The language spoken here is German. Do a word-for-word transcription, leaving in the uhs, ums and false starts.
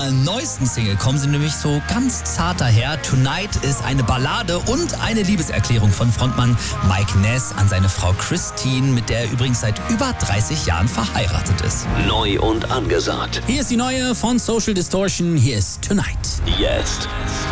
ihrer neuesten Single kommen sie nämlich so ganz zart daher. Tonight ist eine Ballade und eine Liebeserklärung von Frontmann Mike Ness an seine Frau Christine, mit der er übrigens seit über dreißig Jahren verheiratet ist. Neu und angesagt. Hier ist die neue von Social Distortion. Hier ist Tonight. Jetzt.